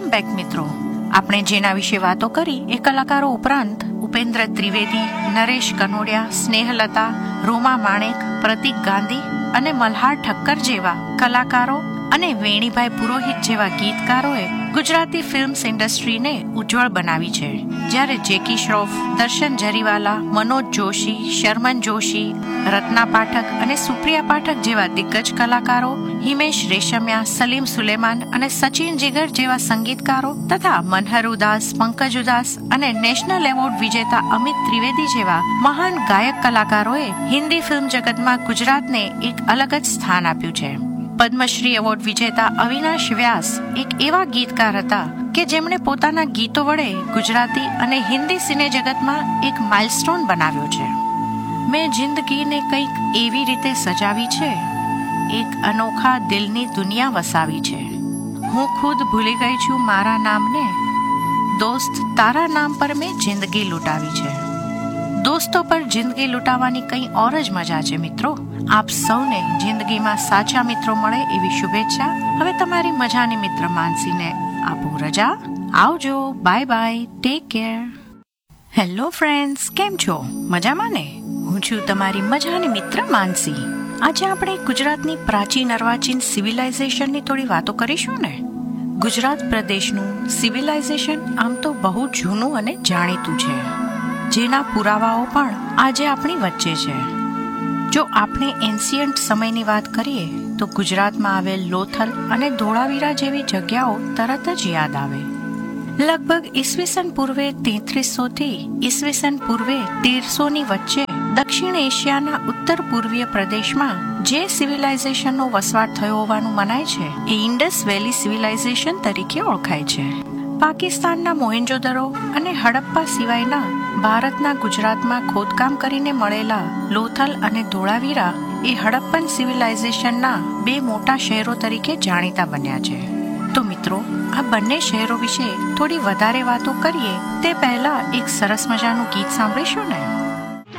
Back મિત્રો. આપણે જેના વિશે વાતો કરી એ કલાકારો ઉપરાંત ઉપેન્દ્ર ત્રિવેદી, નરેશ કનોડિયા, સ્નેહલતા, રોમા માણેક, પ્રતીક ગાંધી અને મલ્હાર ઠક્કર જેવા કલાકારો અને વેણીભાઈ પુરોહિત જેવા ગીતકારોએ ગુજરાતી ફિલ્મ્સ ઇન્ડસ્ટ્રીને ઉજ્જવળ બનાવી છે. જ્યારે જેકી શ્રોફ, દર્શન જરીવાલા, મનોજ જોશી, શર્મન જોશી, રત્ના પાઠક અને સુપ્રિયા પાઠક જેવા દિગ્ગજ કલાકારો, હિમેશ રેશમિયા, સલીમ સુલેમાન અને સચિન જીગર જેવા સંગીતકારો તથા મનહર ઉદાસ, પંકજ ઉદાસ અને નેશનલ એવોર્ડ વિજેતા અમિત ત્રિવેદી જેવા મહાન ગાયક કલાકારોએ હિન્દી ફિલ્મ જગતમાં ગુજરાતને એક અલગ જ સ્થાન આપ્યું છે. પદ્મશ્રી એવોર્ડ વિજેતા અવિનાશ વ્યાસ એક એવા ગીતકાર હતા કે જેમણે પોતાના ગીતો વડે ગુજરાતી અને હિન્દી સિને જગતમાં એક માઇલસ્ટોન બનાવ્યો છે. મેં જિંદગીને કંઈક એવી રીતે સજાવી છે, એક અનોખા દિલની દુનિયા વસાવી છે. હું ખુદ ભૂલી ગઈ છું મારા નામને, દોસ્ત તારા નામ પર મેં જિંદગી લૂંટાવી છે. દોસ્તો પર જિંદગી લૂંટાવાની કંઈ ઓર જ મજા છે મિત્રો. આપ સૌને જિંદગીમાં સાચા મિત્રો મળે એવી શુભેચ્છા. હવે તમારી મજાની મિત્ર માનસીને આપો રજા. આવજો, bye bye, take care. Hello friends, કેમ છો? મજામાં ને? હું છું તમારી મજાની મિત્ર માનસી. આજે આપણે ગુજરાતની પ્રાચીન અર્વાચીન સિવિલાઇઝેશનની થોડી વાતો કરીશું ને. ગુજરાત પ્રદેશનું સિવિલાઇઝેશન આમ તો બહુ જૂનું અને જાણીતું છે, જેના પુરાવાઓ પણ આજે આપણી વચ્ચે છે. જો આપણે એન્શિયન્ટ સમયની વાત કરીએ તો ગુજરાતમાં આવેલ લોથલ અને ધોળાવીરા જેવી જગ્યાઓ તરત જ યાદ આવે. લગભગ ઈસવીસન પૂર્વે 3300 થી ઈસવીસન પૂર્વે 1300 ની વચ્ચે દક્ષિણ એશિયાના ઉત્તર પૂર્વીય પ્રદેશમાં જે સિવિલાઇઝેશનનો વસવાટ થયો હોવાનું મનાય છે એ ઇન્ડસ વેલી સિવિલાઇઝેશન તરીકે ઓળખાય છે. પાકિસ્તાનના મોહેન્જોદરો અને હડપ્પા સિવાયના ભારતના ગુજરાતમાં ખોદકામ કરીને મળેલા લોથલ અને ધોળાવીરા એ હડપ્પન સિવિલાઇઝેશનના બે મોટા શહેરો તરીકે જાણીતા બન્યા છે. તો મિત્રો, આ બંને શહેરો વિશે થોડી વધારે વાતો કરીએ તે પહેલા એક સરસ મજાનું ગીત સાંભળીશું ને.